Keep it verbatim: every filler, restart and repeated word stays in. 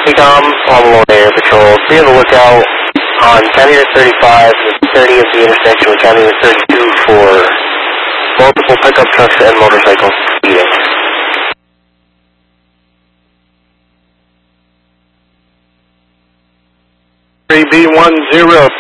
Ecom, Palm Air Patrol. Be on the lookout on County Route thirty-five, thirty of the intersection with County Route thirty-two for multiple pickup trucks and motorcycles speeding. three B one zero